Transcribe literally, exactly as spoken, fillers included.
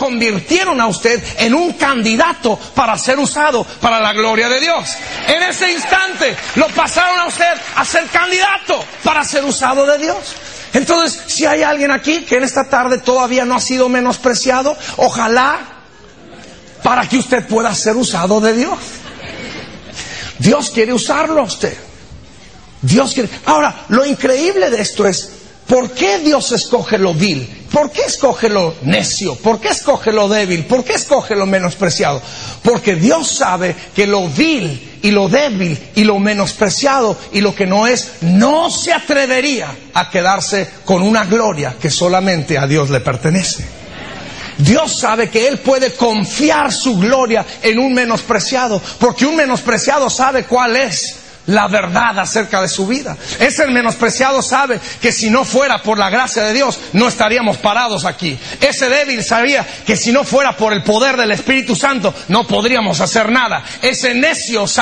convirtieron a usted en un candidato para ser usado para la gloria de Dios. En ese instante lo pasaron a usted a ser candidato para ser usado de Dios. Entonces, si hay alguien aquí que en esta tarde todavía no ha sido menospreciado, ojalá para que usted pueda ser usado de Dios. Dios quiere usarlo a usted. Dios quiere. Ahora, lo increíble de esto es, ¿por qué Dios escoge lo vil? ¿Por qué escoge lo necio? ¿Por qué escoge lo débil? ¿Por qué escoge lo menospreciado? Porque Dios sabe que lo vil y lo débil y lo menospreciado y lo que no es, no se atrevería a quedarse con una gloria que solamente a Dios le pertenece. Dios sabe que Él puede confiar su gloria en un menospreciado, porque un menospreciado sabe cuál es la verdad acerca de su vida. Ese menospreciado sabe que si no fuera por la gracia de Dios no estaríamos parados aquí. Ese débil sabía que si no fuera por el poder del Espíritu Santo no podríamos hacer nada. Ese necio sabía